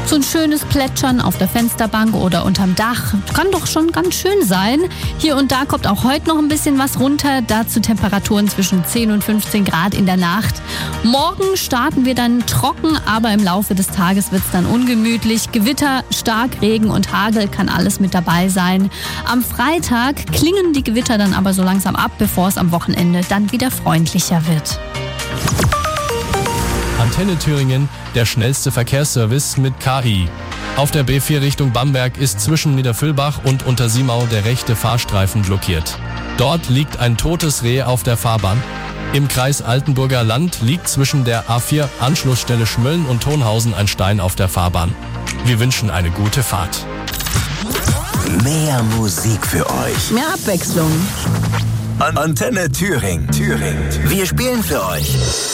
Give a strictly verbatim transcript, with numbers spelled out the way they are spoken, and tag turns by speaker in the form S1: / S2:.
S1: So ein schönes Plätschern auf der Fensterbank oder unterm Dach kann doch schon ganz schön sein. Hier und da kommt auch heute noch ein bisschen was runter. Dazu Temperaturen zwischen zehn und fünfzehn Grad in der Nacht. Morgen starten wir dann trocken, aber im Laufe des Tages wird es dann ungemütlich. Gewitter, Starkregen und Hagel kann alles mit dabei sein. Am Freitag klingen die Gewitter dann aber so langsam ab, bevor es am Wochenende dann wieder freundlicher wird.
S2: Antenne Thüringen, der schnellste Verkehrsservice mit K I. Auf der B vier Richtung Bamberg ist zwischen Niederfüllbach und Untersiemau der rechte Fahrstreifen blockiert. Dort liegt ein totes Reh auf der Fahrbahn. Im Kreis Altenburger Land liegt zwischen der A vier Anschlussstelle Schmölln und Tonhausen ein Stein auf der Fahrbahn. Wir wünschen eine gute Fahrt.
S3: Mehr Musik für euch.
S1: Mehr Abwechslung.
S3: Antenne Thüringen. Thüringen. Wir spielen für euch.